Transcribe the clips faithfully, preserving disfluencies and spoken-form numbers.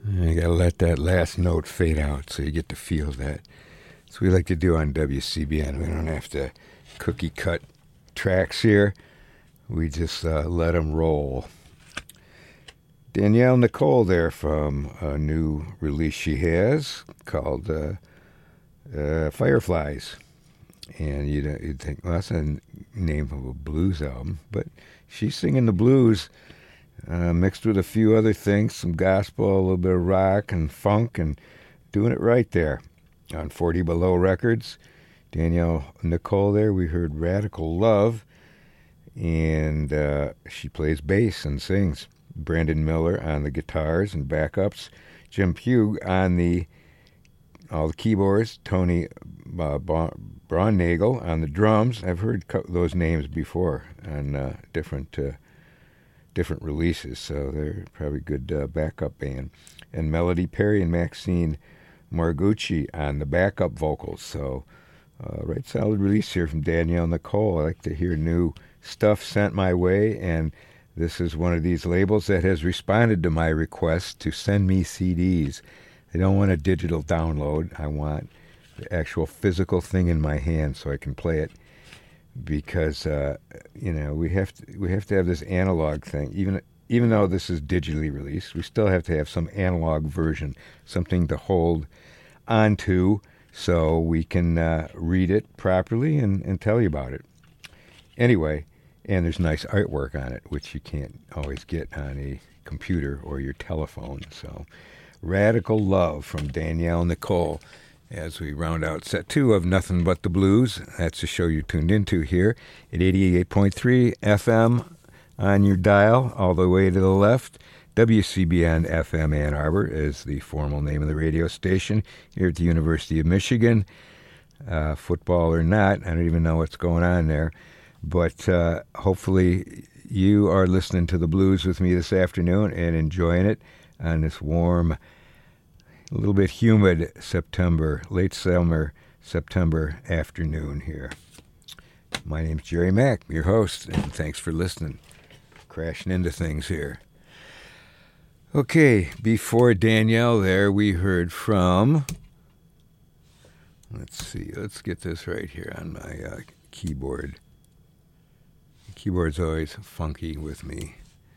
You gotta let that last note fade out so you get to feel that. So we like to do on W C B N. We don't have to cookie cut tracks here. We just uh, let them roll. Danielle Nicole there from a new release she has called uh, uh, Fireflies. And you'd, you'd think, well, that's a name of a blues album. But she's singing the blues uh, mixed with a few other things, some gospel, a little bit of rock and funk, and doing it right there on forty Below Records. Danielle Nicole there, we heard Radical Love, and uh, she plays bass and sings. Brandon Miller on the guitars and backups. Jim Pugh on the all the keyboards. Tony uh, Braunagel on the drums. I've heard co- those names before on uh, different uh, different releases, so they're probably a good uh, backup band. And Melody Perry and Maxine Margucci on the backup vocals. So, uh, right solid release here from Danielle Nicole. I like to hear new stuff sent my way, and this is one of these labels that has responded to my request to send me C Ds. They don't want a digital download. I want the actual physical thing in my hand so I can play it. Because uh, you know we have to we have to have this analog thing. Even even though this is digitally released, we still have to have some analog version, something to hold onto so we can uh, read it properly and, and tell you about it. Anyway. And there's nice artwork on it, which you can't always get on a computer or your telephone. So, Radical Love from Danielle Nicole as we round out set two of Nothing But the Blues. That's the show you're tuned into here at eighty-eight point three F M on your dial, all the way to the left. W C B N F M Ann Arbor is the formal name of the radio station here at the University of Michigan. Uh, football or not, I don't even know what's going on there. But uh, hopefully you are listening to the blues with me this afternoon and enjoying it on this warm, a little bit humid September, late summer September afternoon here. My name's Jerry Mack, your host, and thanks for listening. Crashing into things here. Okay, before Danielle there, we heard from, let's see, let's get this right here on my uh, keyboard. Keyboard's always funky with me.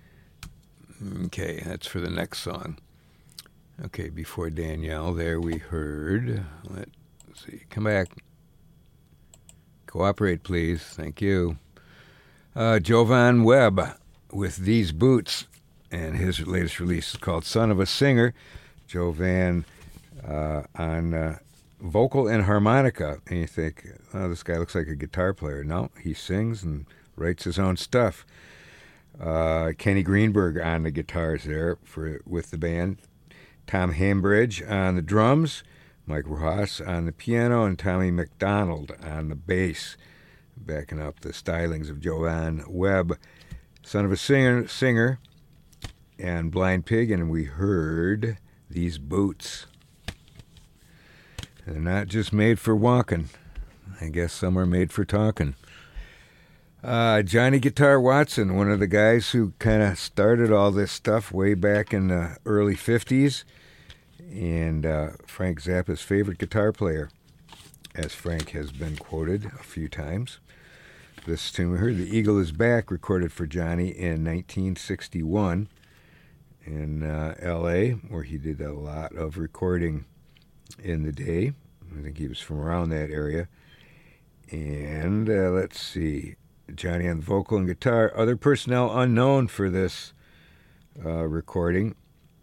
Okay, that's for the next song. Okay, before Danielle, there we heard, let's see, come back. Cooperate, please. Thank you. Uh, Jovan Webb with These Boots, and his latest release is called Son of a Singer. Jovan uh, on uh, vocal and harmonica. And you think, oh, this guy looks like a guitar player. No, he sings and writes his own stuff. Uh, Kenny Greenberg on the guitars there for with the band. Tom Hambridge on the drums. Mike Rojas on the piano. And Tommy McDonald on the bass. Backing up the stylings of Jovan Webb. Son of a Singer, singer and Blind Pig. And we heard These Boots. They're not just made for walking. I guess some are made for talking. Uh, Johnny Guitar Watson, one of the guys who kind of started all this stuff way back in the early fifties, and uh, Frank Zappa's favorite guitar player, as Frank has been quoted a few times. This tune we heard, The Eagle Is Back, recorded for Johnny in nineteen sixty-one in uh, L A, where he did a lot of recording in the day. I think he was from around that area. And uh, let's see. Johnny on vocal and guitar. Other personnel unknown for this uh, recording.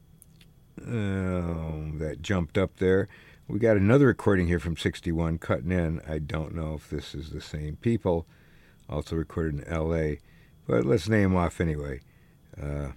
Uh, that jumped up there. We got another recording here from sixty-one cutting in. I don't know if this is the same people. Also recorded in L A. But let's name them off anyway. Uh,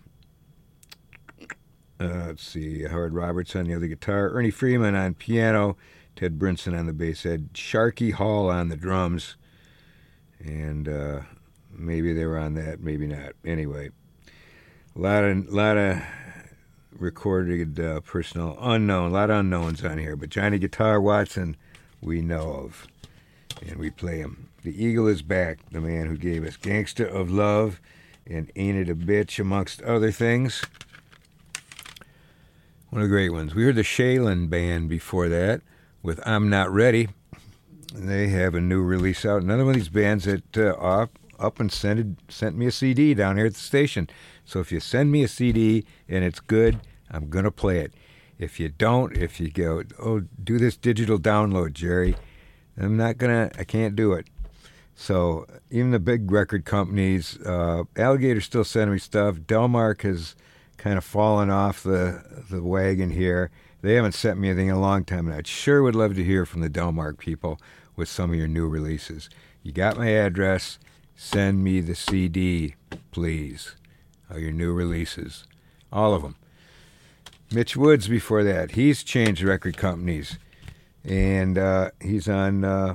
uh, let's see. Howard Roberts on the other guitar. Ernie Freeman on piano. Ted Brinson on the bass. Ed Sharkey Hall on the drums. And uh, maybe they were on that, maybe not. Anyway, a lot of lot of recorded uh, personnel unknown, a lot of unknowns on here. But Johnny Guitar Watson, we know of, and we play him. The Eagle Is Back, the man who gave us Gangsta of Love and Ain't It a Bitch, amongst other things. One of the great ones. We heard the Shaylin Band before that with I'm Not Ready. They have a new release out. Another one of these bands that uh, up, up and sent, sent me a C D down here at the station. So if you send me a C D and it's good, I'm going to play it. If you don't, if you go, oh, do this digital download, Jerry, I'm not going to, I can't do it. So even the big record companies, uh, Alligator's still sending me stuff. Delmark has kind of fallen off the the wagon here. They haven't sent me anything in a long time, and I sure would love to hear from the Delmark people with some of your new releases. You got my address. Send me the C D, please, of your new releases. All of them. Mitch Woods before that. He's changed record companies, and uh, he's on uh,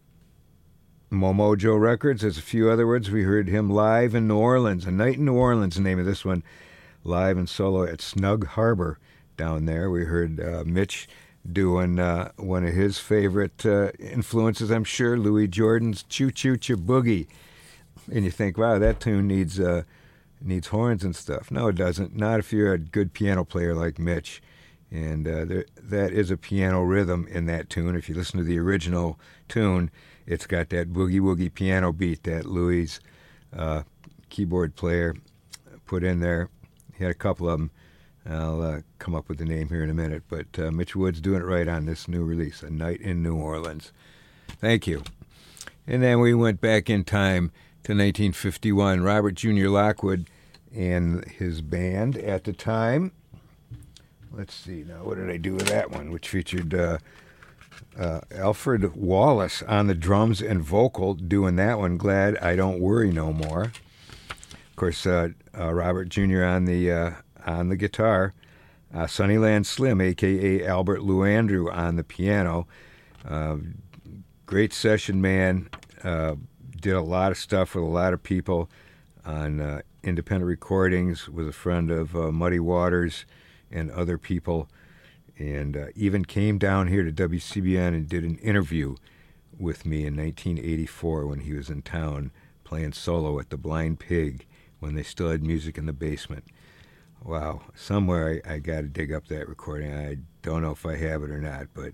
Momojo Records. There's a few other words. We heard him live in New Orleans. A Night in New Orleans, the name of this one. Live and solo at Snug Harbor down there. We heard uh, Mitch doing uh, one of his favorite uh, influences, I'm sure, Louis Jordan's Choo Choo Choo Boogie. And you think, wow, that tune needs uh, needs horns and stuff. No, it doesn't. Not if you're a good piano player like Mitch. And uh, there, that is a piano rhythm in that tune. If you listen to the original tune, it's got that boogie-woogie piano beat that Louis' uh, keyboard player put in there. He had a couple of them. I'll uh, come up with the name here in a minute. But uh, Mitch Woods doing it right on this new release, A Night in New Orleans. Thank you. And then we went back in time to nineteen fifty-one. Robert Junior Lockwood and his band at the time. Let's see now, what did I do with that one? Which featured uh, uh, Alfred Wallace on the drums and vocal doing that one. Glad I Don't Worry No More. Of course, uh, uh, Robert Junior on the uh, on the guitar, uh, Sunnyland Slim, a k a. Albert Lou Andrew, on the piano. Uh, great session man. Uh, did a lot of stuff with a lot of people on uh, independent recordings. Was a friend of uh, Muddy Waters and other people, and uh, even came down here to W C B N and did an interview with me in nineteen eighty-four when he was in town playing solo at the Blind Pig, when they still had music in the basement. Wow, somewhere I, I got to dig up that recording. I don't know if I have it or not, but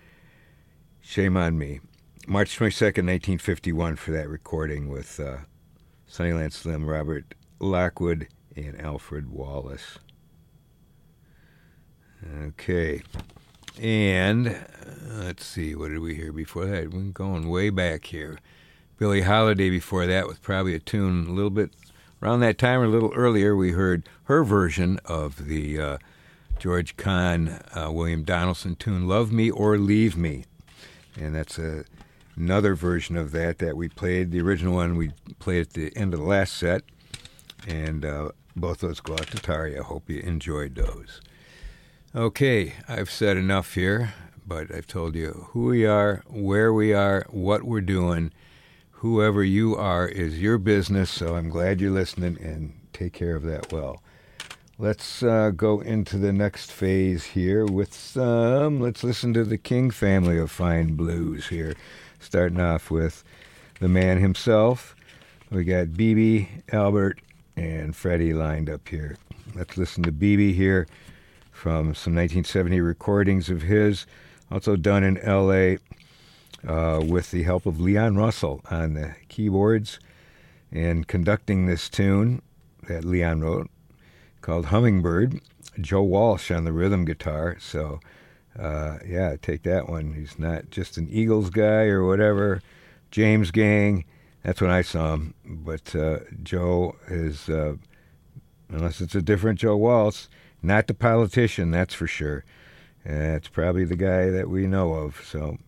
shame on me. March twenty-second, nineteen fifty-one for that recording with uh, Sunnyland Slim, Robert Lockwood, and Alfred Wallace. Okay, and uh, let's see, what did we hear before that? We're going way back here. Billie Holiday before that with probably a tune a little bit around that time or a little earlier. We heard her version of the uh, George Kahn, uh, William Donaldson tune, Love Me or Leave Me. And that's a, another version of that that we played. The original one we played at the end of the last set. And uh, both those go out to Tari. I hope you enjoyed those. Okay, I've said enough here, but I've told you who we are, where we are, what we're doing. Whoever you are is your business, so I'm glad you're listening, and take care of that well. Let's uh, go into the next phase here with some, let's listen to the King family of fine blues here. Starting off with the man himself. We got B B, Albert, and Freddie lined up here. Let's listen to B B here from some nineteen seventy recordings of his, also done in L A, Uh, with the help of Leon Russell on the keyboards and conducting this tune that Leon wrote called Hummingbird. Joe Walsh on the rhythm guitar. So, uh, yeah, take that one. He's not just an Eagles guy or whatever. James Gang, that's when I saw him. But uh, Joe is, uh, unless it's a different Joe Walsh, not the politician, that's for sure. Uh, it's probably the guy that we know of, so...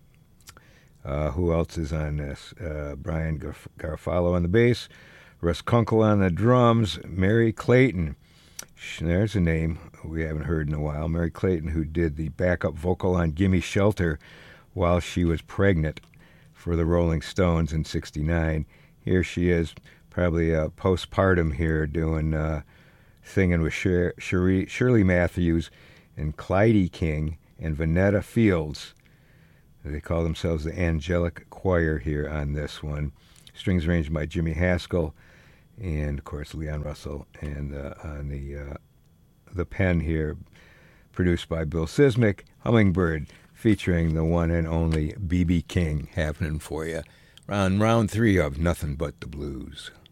Uh, who else is on this? Uh, Brian Garf- Garofalo on the bass, Russ Kunkel on the drums, Mary Clayton. There's a name we haven't heard in a while. Mary Clayton, who did the backup vocal on Gimme Shelter while she was pregnant for the Rolling Stones in sixty-nine. Here she is, probably uh, postpartum here, doing uh, singing with Sher- Shirley, Shirley Matthews and Clyde King and Vanetta Fields. They call themselves the Angelic Choir here on this one. Strings arranged by Jimmy Haskell, and of course Leon Russell, and uh, on the uh, the pen here, produced by Bill Sismic, Hummingbird, featuring the one and only B B King, happening for you on round three of Nothing But the Blues.